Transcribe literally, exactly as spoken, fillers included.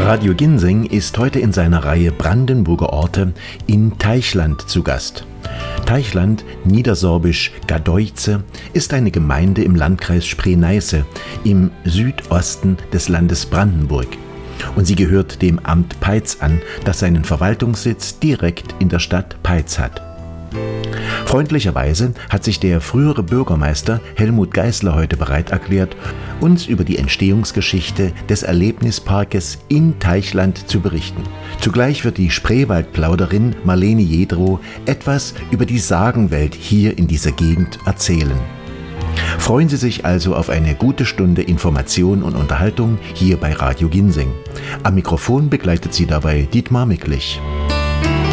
Radio Ginseng ist heute in seiner Reihe Brandenburger Orte in Teichland zu Gast. Teichland, niedersorbisch Gadeuze, ist eine Gemeinde im Landkreis Spree-Neiße im Südosten des Landes Brandenburg. Und sie gehört dem Amt Peitz an, das seinen Verwaltungssitz direkt in der Stadt Peitz hat. Freundlicherweise hat sich der frühere Bürgermeister Helmut Geisler heute bereit erklärt, uns über die Entstehungsgeschichte des Erlebnisparkes in Teichland zu berichten. Zugleich wird die Spreewaldplauderin Marlene Jedrow etwas über die Sagenwelt hier in dieser Gegend erzählen. Freuen Sie sich also auf eine gute Stunde Information und Unterhaltung hier bei Radio Ginseng. Am Mikrofon begleitet Sie dabei Dietmar Micklich.